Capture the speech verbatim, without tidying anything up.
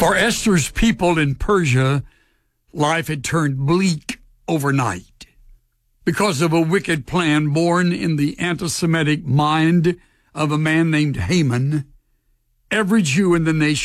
For Esther's people in Persia, life had turned bleak overnight because of a wicked plan born in the anti-Semitic mind of a man named Haman. Every Jew in the nation